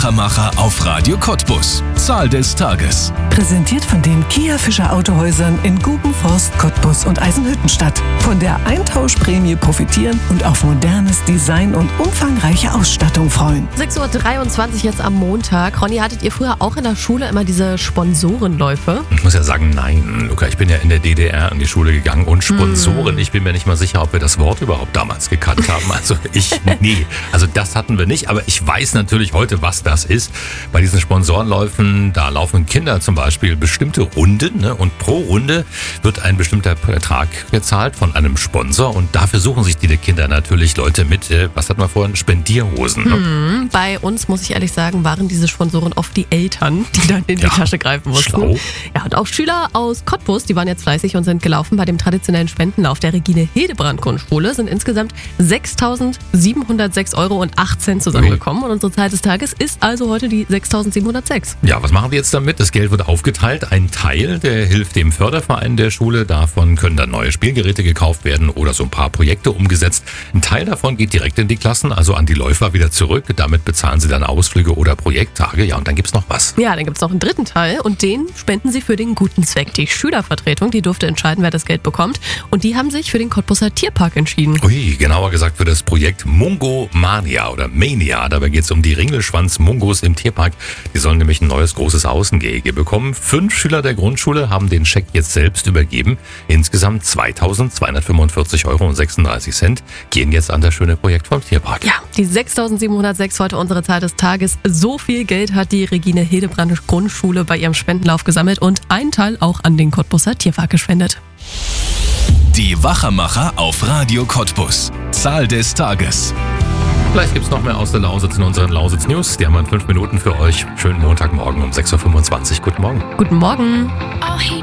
Wachamacher auf Radio Cottbus. Zahl des Tages. Präsentiert von den Kia Fischer Autohäusern in Gubenforst, Cottbus und Eisenhüttenstadt. Von der Eintauschprämie profitieren und auf modernes Design und umfangreiche Ausstattung freuen. 6.23 Uhr jetzt am Montag. Ronny, hattet ihr früher auch in der Schule immer diese Sponsorenläufe? Ich muss ja sagen, nein, Luca, ich bin ja in der DDR in die Schule gegangen und Sponsoren, ich bin mir nicht mal sicher, ob wir das Wort überhaupt damals gekannt haben. Also nee, also das hatten wir nicht, aber ich weiß natürlich heute, was das ist. Bei diesen Sponsorenläufen, da laufen Kinder zum Beispiel bestimmte Runden, ne? Und pro Runde wird ein bestimmter Betrag gezahlt von einem Sponsor und dafür suchen sich die Kinder natürlich Leute mit, was hatten wir vorhin, Spendierhosen. Ne? Bei uns, muss ich ehrlich sagen, waren diese Sponsoren oft die Eltern, die dann in die Tasche greifen mussten. Schlau. Ja, und auch Schüler aus Cottbus, die waren jetzt fleißig und sind gelaufen. Bei dem traditionellen Spendenlauf der Regine-Hildebrand-Grundschule sind insgesamt 6.706,18 € zusammengekommen. Und unsere Zahl des Tages ist also heute die 6.706. Ja, was machen wir jetzt damit? Das Geld wird aufgeteilt. Ein Teil, der hilft dem Förderverein der Schule. Davon können dann neue Spielgeräte gekauft werden oder so ein paar Projekte umgesetzt. Ein Teil davon geht direkt in die Klassen, also an die Läufer wieder zurück. Damit bezahlen sie dann Ausflüge oder Projekttage. Ja, und dann gibt's noch was. Ja, dann gibt's noch einen dritten Teil und den spenden sie für den guten Zweck. Die Schülervertretung, die durfte entscheiden, wer das Geld bekommt. Und die haben sich für den Cottbuser Tierpark entschieden. Ui, genauer gesagt für das Projekt Mungo Mania oder Mania. Dabei geht es um die Ringelschwanz-Mungos im Tierpark. Die sollen nämlich ein neues großes Außengehege bekommen. 5 Schüler der Grundschule haben den Scheck jetzt selbst übergeben. Insgesamt 2.245,36 € gehen jetzt an das schöne Projekt vom Tierpark. Ja, die 6.706 heute unsere Zahl des Tages. So viel Geld hat die Regine-Hildebrand-Grundschule bei ihrem Spendenlauf gesammelt und einen Teil auch an den Cottbuser Tierpark gespendet. Die Wachamacher auf Radio Cottbus. Zahl des Tages. Gleich gibt's noch mehr aus der Lausitz in unseren Lausitz News. Die haben wir in 5 Minuten für euch. Schönen Montagmorgen um 6.25 Uhr. Guten Morgen. Guten Morgen. Oh, he